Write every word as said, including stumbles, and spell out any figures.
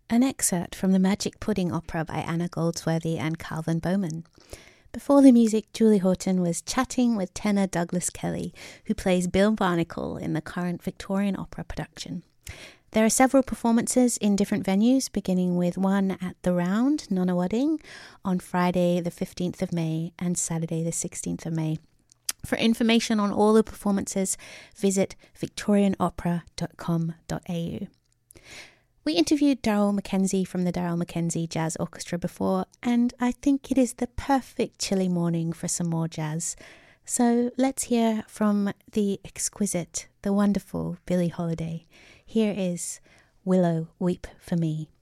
an excerpt from the Magic Pudding opera by Anna Goldsworthy and Calvin Bowman. Before the music, Julie Horton was chatting with tenor Douglas Kelly, who plays Bill Barnacle in the current Victorian opera production. There are several performances in different venues, beginning with one at The Round, Nunawading, on Friday the fifteenth of May and Saturday the sixteenth of May. For information on all the performances, visit victorian opera dot com dot a u. We interviewed Daryl McKenzie from the Daryl McKenzie Jazz Orchestra before, and I think it is the perfect chilly morning for some more jazz. So let's hear from the exquisite, the wonderful Billie Holiday. Here is Willow, Weep for Me.